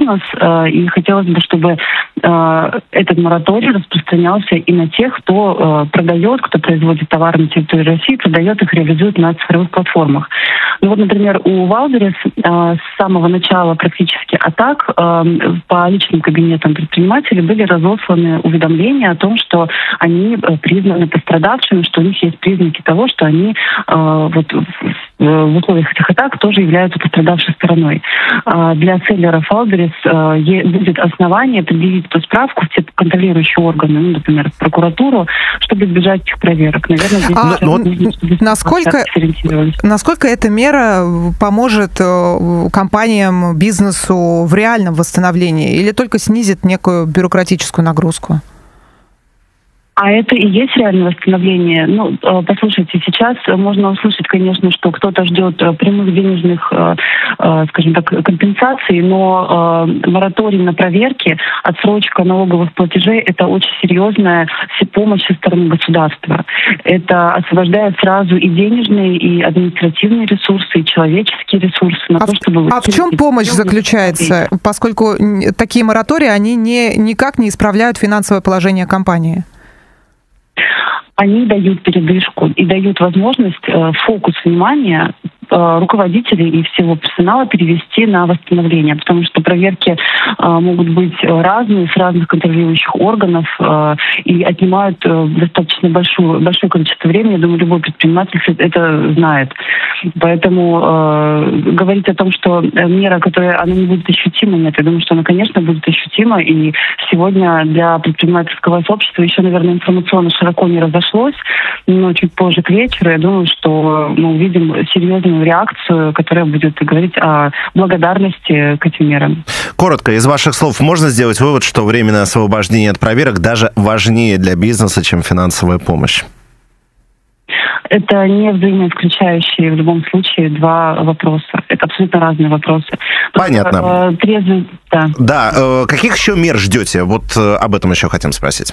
бизнес, и хотелось бы, чтобы этот мораторий распространялся и на тех, кто продает, кто производит товары на территории России, продает их, реализует на цифровых платформах. Ну вот, например, у Wildberries с самого начала практически атак по личным кабинетам предпринимателей были разосланы уведомления о том, что они признаны пострадавшими, что у них есть признаки того, что они в условиях этих атак тоже являются пострадавшей стороной. Для селлеров Wildberries будет основание предъявить эту справку в те контролирующие органы, ну, например, в прокуратуру, чтобы избежать этих проверок. Наверное, насколько эта мера поможет компаниям, бизнесу в реальном восстановлении или только снизит некую бюрократическую нагрузку? А это и есть реальное восстановление. Ну, послушайте, сейчас можно услышать, конечно, что кто-то ждет прямых денежных, скажем так, компенсаций, но мораторий на проверки, отсрочка налоговых платежей – это очень серьезная помощь со стороны государства. Это освобождает сразу и денежные, и административные ресурсы, и человеческие ресурсы. В чем помощь заключается? Поскольку такие моратории, они никак не исправляют финансовое положение компании. Они дают передышку и дают возможность фокус внимания руководителей и всего персонала перевести на восстановление, потому что проверки могут быть разные, с разных контролирующих органов и отнимают достаточно большое количество времени. Я думаю, любой предприниматель это знает. Поэтому говорить о том, что мера, она не будет ощутима, нет. Я думаю, что она, конечно, будет ощутима. И сегодня для предпринимательского сообщества еще, наверное, информационно широко не разошлось, но чуть позже к вечеру я думаю, что мы увидим серьезную реакцию, которая будет говорить о благодарности к этим мерам. Коротко, из ваших слов можно сделать вывод, что временное освобождение от проверок даже важнее для бизнеса, чем финансовая помощь? Это не взаимоисключающие в любом случае два вопроса. Это абсолютно разные вопросы. Понятно. Да. Каких еще мер ждете? Вот об этом еще хотим спросить.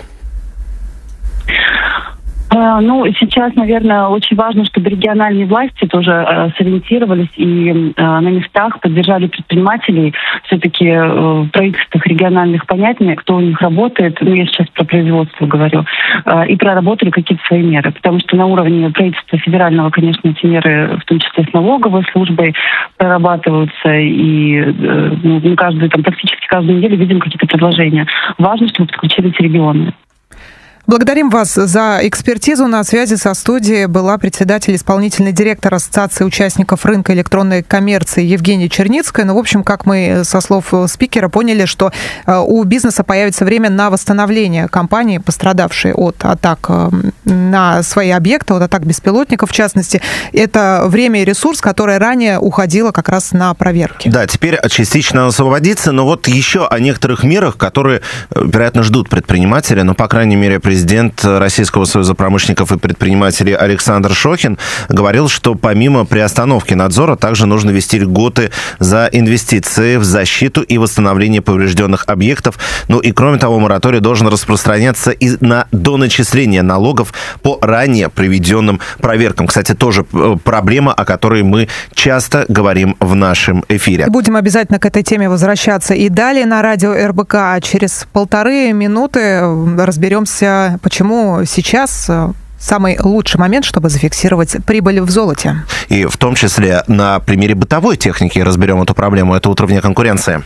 Сейчас, наверное, очень важно, чтобы региональные власти тоже сориентировались и на местах поддержали предпринимателей. Все-таки в правительствах региональных понятнее, кто у них работает, я сейчас про производство говорю, и проработали какие-то свои меры. Потому что на уровне правительства федерального, конечно, эти меры, в том числе с налоговой службой, прорабатываются, и практически каждую неделю видим какие-то предложения. Важно, чтобы подключились регионы. Благодарим вас за экспертизу. На связи со студией была председатель, исполнительный директор Ассоциации участников рынка электронной коммерции Евгения Черницкая. В общем, как мы со слов спикера поняли, что у бизнеса появится время на восстановление компании, пострадавшей от атак на свои объекты, от атак беспилотников в частности. Это время и ресурс, которое ранее уходило как раз на проверки. Да, теперь частично освободиться, но вот еще о некоторых мерах, которые, вероятно, ждут предприниматели, по крайней мере, президент Российского союза промышленников и предпринимателей Александр Шохин говорил, что помимо приостановки надзора также нужно вести льготы за инвестиции в защиту и восстановление поврежденных объектов. И кроме того, мораторий должен распространяться и на доначисление налогов по ранее проведенным проверкам. Кстати, тоже проблема, о которой мы часто говорим в нашем эфире. Будем обязательно к этой теме возвращаться и далее на радио РБК. Через 1,5 минуты разберемся, почему сейчас самый лучший момент, чтобы зафиксировать прибыль в золоте. И в том числе на примере бытовой техники разберем эту проблему. Это «Утро вне конкуренции».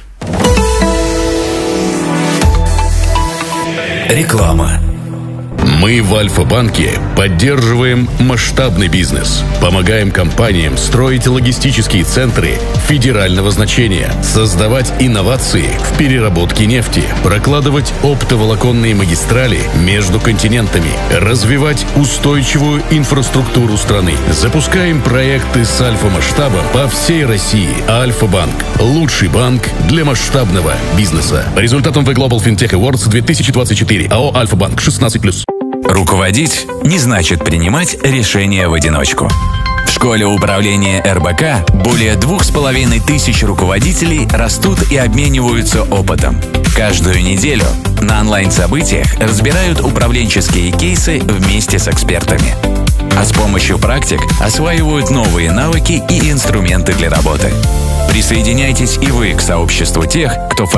Реклама. Мы в Альфа-банке поддерживаем масштабный бизнес, помогаем компаниям строить логистические центры федерального значения, создавать инновации в переработке нефти, прокладывать оптоволоконные магистрали между континентами, развивать устойчивую инфраструктуру страны. Запускаем проекты с альфа-масштабом по всей России. Альфа-банк – лучший банк для масштабного бизнеса. По результатам The Global FinTech Awards 2024 АО «Альфа-банк» 16+. Руководить не значит принимать решения в одиночку. В школе управления РБК более 2500 руководителей растут и обмениваются опытом. Каждую неделю на онлайн-событиях разбирают управленческие кейсы вместе с экспертами. А с помощью практик осваивают новые навыки и инструменты для работы. Присоединяйтесь и вы к сообществу тех, кто